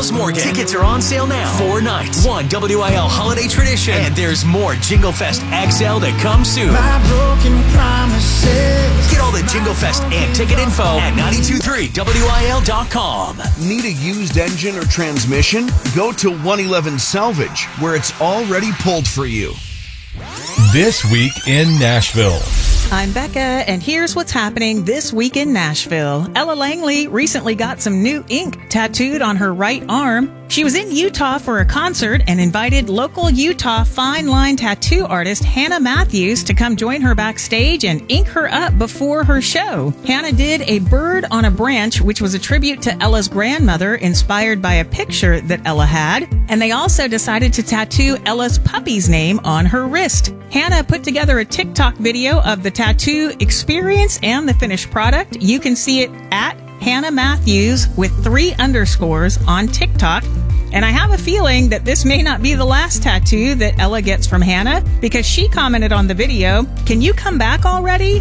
Miles Morgan. Tickets are on sale now. 4 nights, 1 WIL holiday tradition, and there's more Jingle Fest XL to come soon. My broken promises. Get all the Jingle Fest and ticket info at 923WIL.com. Need a used engine or transmission? Go to 111 Salvage, where it's already pulled for you. This Week in Nashville. I'm Becca, and here's what's happening this week in Nashville. Ella Langley recently got some new ink tattooed on her right arm. She was in Utah for a concert and invited local Utah fine line tattoo artist Hannah Matthews to come join her backstage and ink her up before her show. Hannah did a bird on a branch, which was a tribute to Ella's grandmother, inspired by a picture that Ella had. And they also decided to tattoo Ella's puppy's name on her wrist. Hannah put together a TikTok video of the tattoo experience and the finished product. You can see it at Hannah Matthews with 3 underscores on TikTok. And I have a feeling that this may not be the last tattoo that Ella gets from Hannah, because she commented on the video, "Can you come back already?"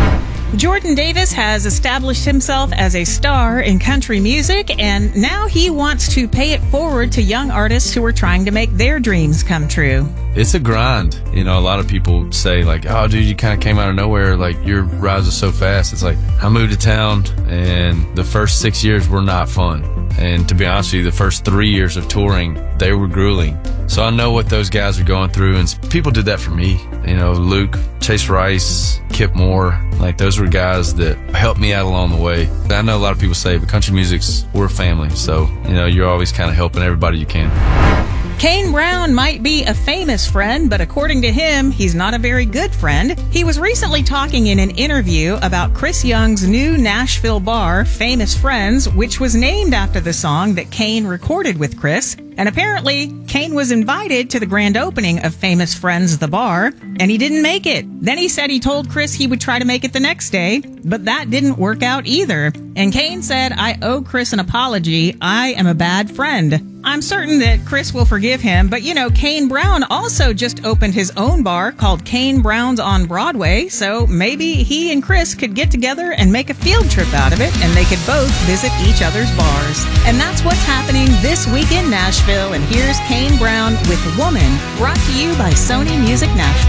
Jordan Davis has established himself as a star in country music, and now he wants to pay it forward to young artists who are trying to make their dreams come true. It's a grind. You know, a lot of people say, like, oh, dude, you kind of came out of nowhere. Like, your rise is so fast. It's like, I moved to town, and the first 6 years were not fun. And to be honest with you, the first 3 years of touring, they were grueling. So I know what those guys are going through, and people did that for me. You know, Luke, Chase Rice, Kip Moore, like, those were guys that helped me out along the way. I know a lot of people say, but country music's, we're a family. So, you know, you're always kind of helping everybody you can. Kane Brown might be a famous friend, but according to him, he's not a very good friend. He was recently talking in an interview about Chris Young's new Nashville bar, Famous Friends, which was named after the song that Kane recorded with Chris. And apparently, Kane was invited to the grand opening of Famous Friends, the bar, and he didn't make it. Then he said he told Chris he would try to make it the next day, but that didn't work out either. And Kane said, "I owe Chris an apology. I am a bad friend." I'm certain that Chris will forgive him, but you know, Kane Brown also just opened his own bar called Kane Brown's on Broadway, so maybe he and Chris could get together and make a field trip out of it, and they could both visit each other's bars. And that's what's happening this week in Nashville, and here's Kane Brown with Woman, brought to you by Sony Music Nashville.